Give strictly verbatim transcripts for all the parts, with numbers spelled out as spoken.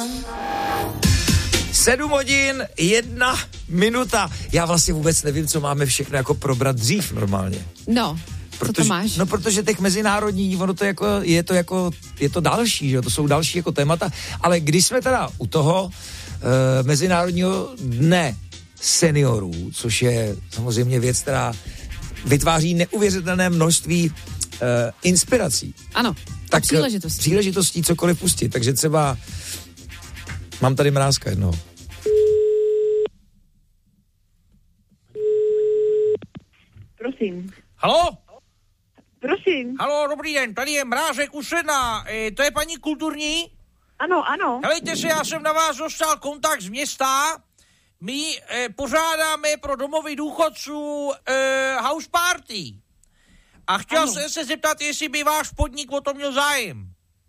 Sedm hodin, jedna minuta. Já vlastně vůbec nevím, co máme všechno jako probrat dřív normálně. No, protože, co to máš? No, protože těch mezinárodní, ono to jako, je to jako, je to další, že? To jsou další jako témata, ale když jsme teda u toho e, Mezinárodního dne seniorů, což je samozřejmě věc, která vytváří neuvěřitelné množství e, inspirací. Ano, tak příležitostí. Příležitostí cokoliv pustit, takže třeba mám tady Mrázka jednoho. Prosím. Halo? Prosím. Halo, dobrý den, tady je Mrázek Ústředná, e, to je paní kulturní? Ano, ano. Helejte se, já jsem na vás dostal kontakt z města. My e, pořádáme pro domovy důchodců e, house party. A chtěl Ano. jsem se zeptat, jestli by váš podnik o to měl zájem.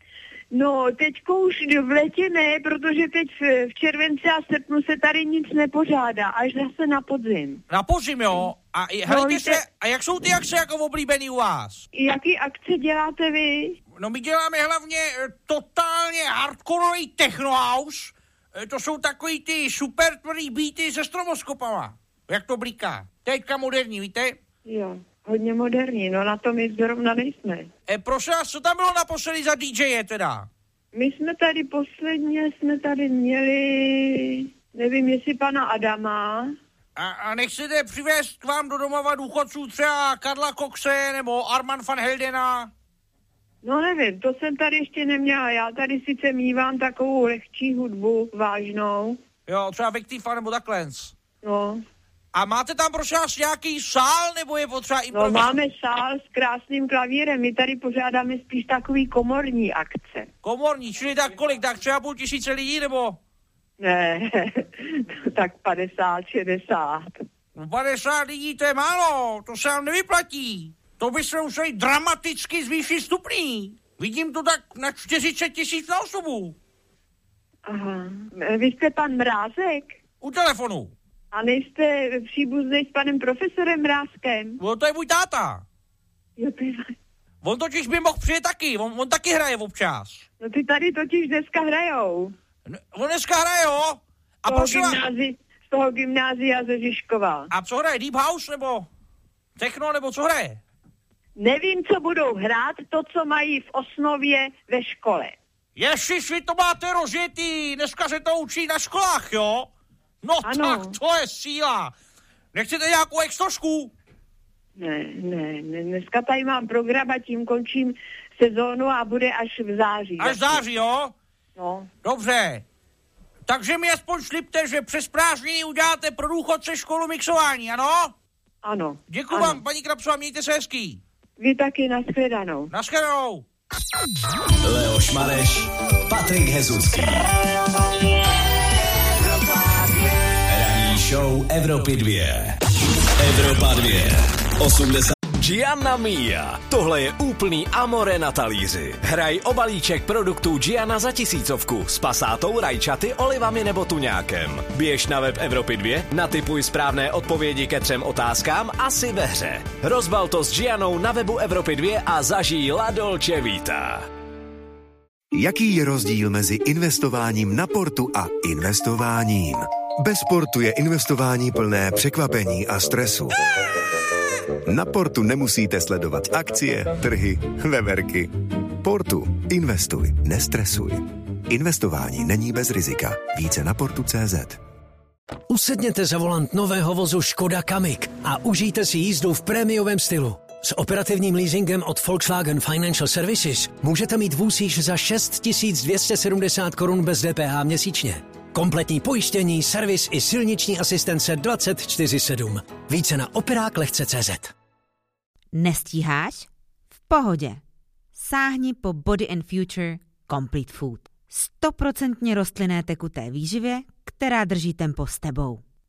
No, teďko už v létě ne, protože teď v, v červenci a srpnu se tady nic nepořádá, až zase na podzim. Na podzim, jo? A, i- No, helejte víte- se, a jak jsou ty akce jako oblíbený u vás? Jaký akce děláte vy? No my děláme hlavně e, totálně hardcoreový techno house. E, to jsou takový ty super tvrdý beaty se stroboskopama. Jak to blíká. Teďka moderní, víte? Jo, hodně moderní, no na to my zrovna nejsme. E, prosím vás, co tam bylo naposledy za dý džeje teda? My jsme tady posledně, jsme tady měli, nevím, jestli pana Adama. A, a nechcete přivést k vám do domova důchodců třeba Karla Coxe nebo Arman van Heldena? No nevím, to jsem tady ještě neměla. Já tady sice mívám takovou lehčí hudbu, vážnou. Jo, třeba Vektifa nebo takhle. No, A máte tam prosím vás nějaký sál, nebo je potřeba no improvizovat? máme sál s krásným klavírem. My tady pořádáme spíš takový komorní akce. Komorní, čili tak kolik, tak třeba půl tisíce lidí, nebo Ne, tak padesát, šedesát. no padesát lidí, to je málo, to se nám nevyplatí. To bychom museli dramaticky zvýšit stupný. Vidím to tak na čtyřicet tisíc na osobu. Aha. Vy jste pan Mrázek? U telefonu. A nejste příbuzný s panem profesorem Mrázkem? No to je můj táta. Jo, ty, On totiž by mohl přijet taky, on, on taky hraje občas. no ty tady totiž dneska hrajou. Ne, on dneska hraje, jo? A Z toho, prosím vás, gymnázi, z toho gymnázia ze Žižkova. a co hraje, Deep House, nebo techno, nebo co hraje? Nevím, co budou hrát, to, co mají v osnově ve škole. Ježiš, vy to máte rozjetý, dneska se to učí na školách, jo? No Ano. tak, to je síla. Nechcete nějakou extrošku? Ne, ne, ne, dneska tady mám program a tím končím sezónu a bude až v září. Až v září, jo? No, Dobře. Takže mi aspoň slibte, že přes prázdniny uděláte pro důchodce školu mixování, ano? ano. Děkuji ano. vám, paní Krapsová, mějte se hezký. Vy taky, nashledanou. Naschledanou. Leoš Mareš, Patrik Hezucký. Ranní show Evropy dvě. Evropa dvě. osmdesát. Gianna Mia. Tohle je úplný amore na talíři. Hraj o balíček produktů Gianna za tisícovku s pasátou, rajčaty, olivami nebo tuňákem. Běž na web Evropy dvě, natipuj správné odpovědi ke třem otázkám a si ve hře. Rozbal to s Giannou na webu Evropy dvě a zažij La Dolce Vita. Jaký je rozdíl mezi investováním na portu a investováním? Bez portu je investování plné překvapení a stresu. Na portu nemusíte sledovat akcie, trhy, veverky. Portu. Investuj, nestresuj. Investování není bez rizika. Více na portu tečka cé zet. Usedněte za volant nového vozu Škoda Kamiq a užijte si jízdu v prémiovém stylu. S operativním leasingem od Volkswagen Financial Services můžete mít vůz již za šest tisíc dvě stě sedmdesát korun bez D P H měsíčně. Kompletní pojištění, servis i silniční asistence dvacet čtyři sedm. Více na operák lehce tečka cé zet. Nestíháš? V pohodě. Sáhni po Body and Future Complete Food. Stoprocentně rostlinné tekuté výživě, která drží tempo s tebou.